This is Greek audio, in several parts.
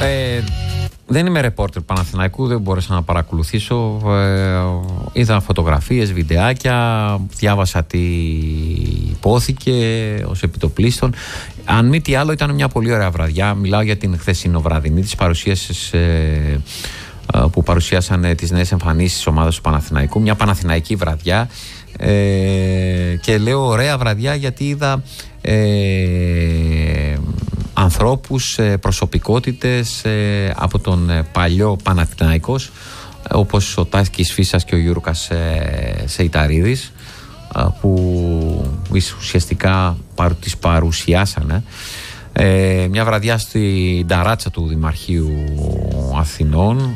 Δεν είμαι ρεπόρτερ Παναθηναϊκού, δεν μπόρεσα να παρακολουθήσω. Είδα φωτογραφίες, βιντεάκια, διάβασα τι υπόθηκε ως επιτοπλίστων. Αν μη τι άλλο, ήταν μια πολύ ωραία βραδιά. Μιλάω για την χθεσινοβραδινή της παρουσίασης που παρουσίασαν τις νέες εμφανίσεις της ομάδας του Παναθηναϊκού. Μια παναθηναϊκή βραδιά. Και λέω ωραία βραδιά γιατί είδα ανθρώπους, προσωπικότητες από τον παλιό Παναθηναϊκός, όπως ο Τάκης Φίσας και ο Γιούρκας Σεϊταρίδης, που ουσιαστικά τις παρουσιάσανε. Μια βραδιά στην ταράτσα του Δημαρχείου Αθηνών,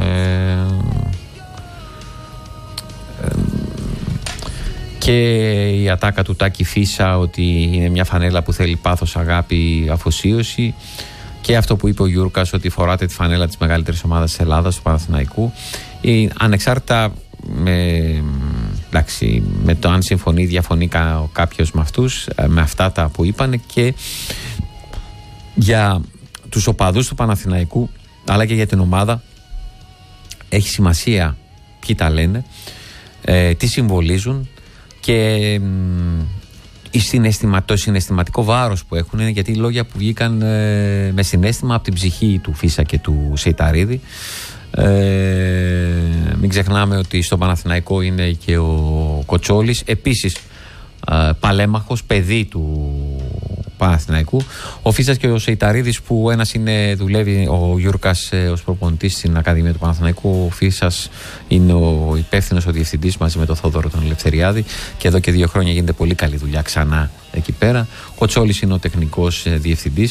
και η ατάκα του Τάκη Φίσα ότι είναι μια φανέλα που θέλει πάθος, αγάπη, αφοσίωση, και αυτό που είπε ο Γιούρκας ότι φοράτε τη φανέλα της μεγαλύτερης ομάδας της Ελλάδας, του Παναθηναϊκού, ανεξάρτητα με το αν συμφωνεί ή διαφωνεί κάποιος με αυτούς, με αυτά τα που είπαν, και για τους οπαδούς του Παναθηναϊκού αλλά και για την ομάδα έχει σημασία ποιοι τα λένε, τι συμβολίζουν, και το συναισθηματικό βάρος που έχουν, γιατί οι λόγια που βγήκαν με συναίσθημα από την ψυχή του Φίσα και του Σεϊταρίδη. Μην ξεχνάμε ότι στον Παναθηναϊκό είναι και ο Κοτσόλης, επίσης παλέμαχος, παιδί του Παναθηναϊκού. Ο Φίσας και ο Σεϊταρίδης, που ένας δουλεύει ο Γιούρκας ως προπονητής στην Ακαδημία του Παναθηναϊκού, ο Φίσας είναι ο υπεύθυνος, ο διευθυντής, μαζί με τον Θόδωρο τον Ελευθεριάδη, και εδώ και 2 χρόνια γίνεται πολύ καλή δουλειά ξανά εκεί πέρα. Ο Κοτσόλης είναι ο τεχνικός διευθυντής.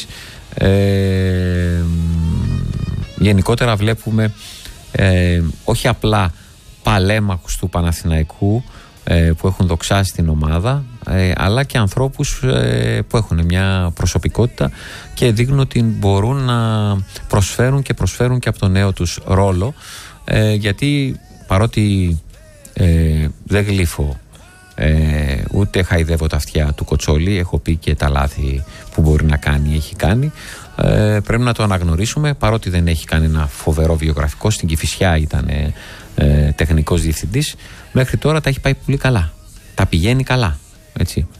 Γενικότερα βλέπουμε όχι απλά παλέμαχους του Παναθηναϊκού που έχουν δοξάσει την ομάδα, αλλά και ανθρώπους που έχουν μια προσωπικότητα και δείχνουν ότι μπορούν να προσφέρουν και από τον νέο τους ρόλο, γιατί παρότι δεν γλύφω ούτε χαϊδεύω τα αυτιά του Κοτσόλη, έχω πει και τα λάθη που μπορεί να κάνει, έχει κάνει, πρέπει να το αναγνωρίσουμε, παρότι δεν έχει κάνει ένα φοβερό βιογραφικό. Στην Κηφισιά ήταν τεχνικός διευθυντής, μέχρι τώρα τα έχει πάει πολύ καλά, τα πηγαίνει καλά, έτσι.